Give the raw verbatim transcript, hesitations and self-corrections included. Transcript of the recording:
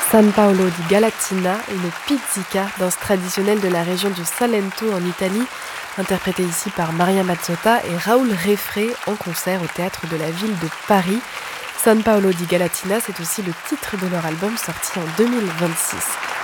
San Paolo di Galatina, une pizzica, danse traditionnelle de la région du Salento en Italie, interprétée ici par Maria Mazzotta et Raoul Refré en concert au théâtre de la ville de Paris. San Paolo di Galatina, c'est aussi le titre de leur album sorti en deux mille vingt-six.